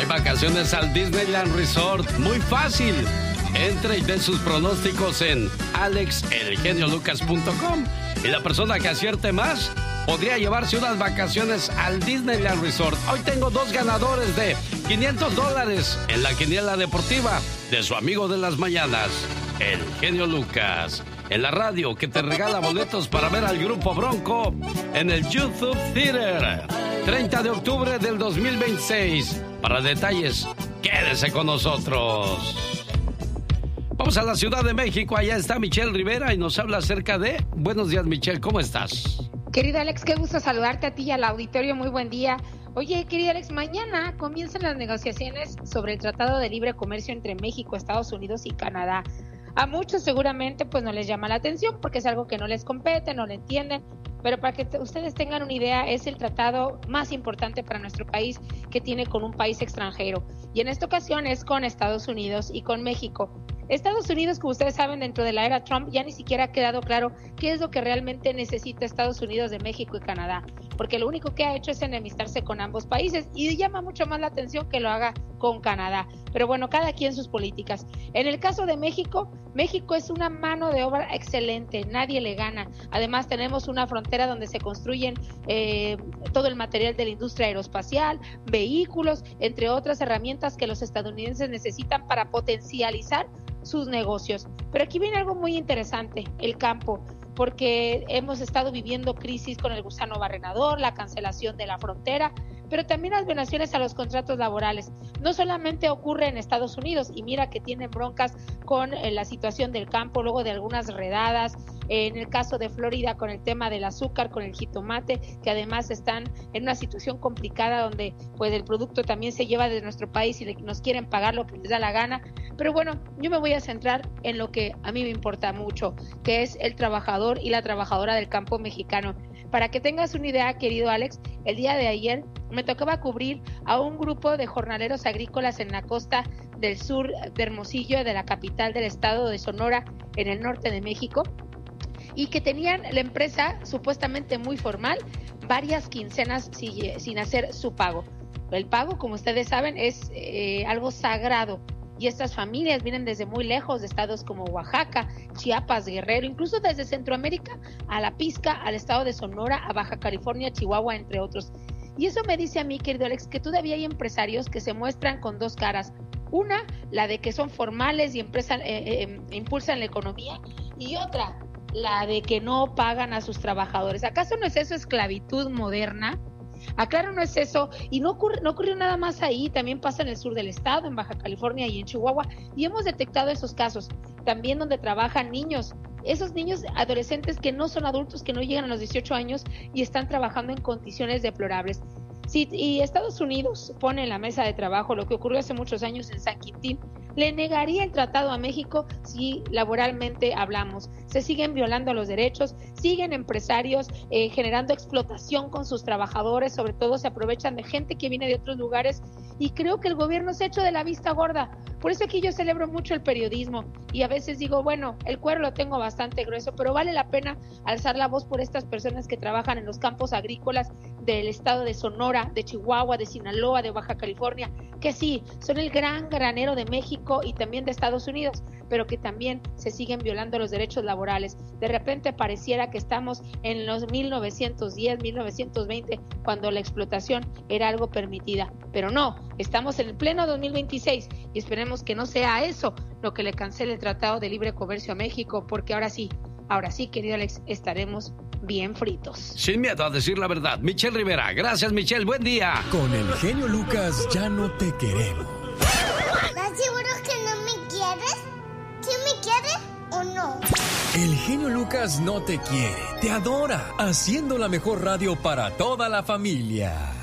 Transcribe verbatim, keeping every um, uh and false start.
Hay vacaciones al Disneyland Resort. Muy fácil. Entre y dé sus pronósticos en alex el genio lucas punto com. Y la persona que acierte más podría llevarse unas vacaciones al Disneyland Resort. Hoy tengo dos ganadores de quinientos dólares en la quiniela deportiva de su amigo de las mañanas, el genio Lucas. En la radio, que te regala boletos para ver al grupo Bronco en el YouTube Theater. treinta de octubre del dos mil veintiséis. Para detalles, quédese con nosotros. Vamos a la Ciudad de México. Allá está Michelle Rivera y nos habla acerca de... Buenos días, Michelle, ¿cómo estás? Querido Alex, qué gusto saludarte a ti y al auditorio. Muy buen día. Oye, querido Alex, mañana comienzan las negociaciones sobre el Tratado de Libre Comercio entre México, Estados Unidos y Canadá. A muchos seguramente pues no les llama la atención porque es algo que no les compete, no lo entienden, pero para que t- ustedes tengan una idea, es el tratado más importante para nuestro país que tiene con un país extranjero, y en esta ocasión es con Estados Unidos y con México. Estados Unidos, como ustedes saben, dentro de la era Trump ya ni siquiera ha quedado claro qué es lo que realmente necesita Estados Unidos de México y Canadá, porque lo único que ha hecho es enemistarse con ambos países y llama mucho más la atención que lo haga con Canadá. Pero bueno, cada quien sus políticas. En el caso de México, México es una mano de obra excelente, nadie le gana. Además tenemos una frontera donde se construyen eh, todo el material de la industria aeroespacial, vehículos, entre otras herramientas que los estadounidenses necesitan para potencializar sus negocios. Pero aquí viene algo muy interesante, el campo, porque hemos estado viviendo crisis con el gusano barrenador, la cancelación de la frontera, pero también las violaciones a los contratos laborales. No solamente ocurre en Estados Unidos, y mira que tienen broncas con eh, la situación del campo, luego de algunas redadas, eh, en el caso de Florida con el tema del azúcar, con el jitomate, que además están en una situación complicada donde pues el producto también se lleva de nuestro país y le, nos quieren pagar lo que les da la gana. Pero bueno, yo me voy a centrar en lo que a mí me importa mucho, que es el trabajador y la trabajadora del campo mexicano. Para que tengas una idea, querido Alex, el día de ayer me tocaba cubrir a un grupo de jornaleros agrícolas en la costa del sur de Hermosillo, de la capital del estado de Sonora, en el norte de México, y que tenían la empresa supuestamente muy formal, varias quincenas sin, sin hacer su pago. El pago, como ustedes saben, es eh, algo sagrado. Y estas familias vienen desde muy lejos, de estados como Oaxaca, Chiapas, Guerrero, incluso desde Centroamérica a la Pizca, al estado de Sonora, a Baja California, Chihuahua, entre otros. Y eso me dice a mí, querido Alex, que todavía hay empresarios que se muestran con dos caras. Una, la de que son formales y empresa, eh, eh, impulsan la economía, y otra, la de que no pagan a sus trabajadores. ¿Acaso no es eso esclavitud moderna? Aclaro, no es eso, y no ocurre, no ocurrió nada más ahí, también pasa en el sur del estado, en Baja California y en Chihuahua, y hemos detectado esos casos, también donde trabajan niños, esos niños adolescentes que no son adultos, que no llegan a los dieciocho años y están trabajando en condiciones deplorables. Si y Estados Unidos pone en la mesa de trabajo lo que ocurrió hace muchos años en San Quintín, le negaría el tratado a México si laboralmente hablamos. Se siguen violando los derechos, siguen empresarios eh, generando explotación con sus trabajadores, sobre todo se aprovechan de gente que viene de otros lugares, y creo que el gobierno se ha hecho de la vista gorda. Por eso aquí yo celebro mucho el periodismo y a veces digo, bueno, el cuero lo tengo bastante grueso, pero vale la pena alzar la voz por estas personas que trabajan en los campos agrícolas del estado de Sonora, de Chihuahua, de Sinaloa, de Baja California, que sí, son el gran granero de México y también de Estados Unidos, pero que también se siguen violando los derechos laborales. De repente pareciera que estamos en los mil novecientos diez, mil novecientos veinte, cuando la explotación era algo permitida, pero no, estamos en el pleno dos mil veintiséis y esperemos que no sea eso lo que le cancele el Tratado de Libre Comercio a México, porque ahora sí, ahora sí, querido Alex, estaremos bien fritos. Sin miedo a decir la verdad. Michelle Rivera, gracias, Michelle, buen día. Con el genio Lucas ya no te queremos. ¿Estás seguro que no me quieres? ¿Sí me quieres o no? El genio Lucas no te quiere, te adora, haciendo la mejor radio para toda la familia.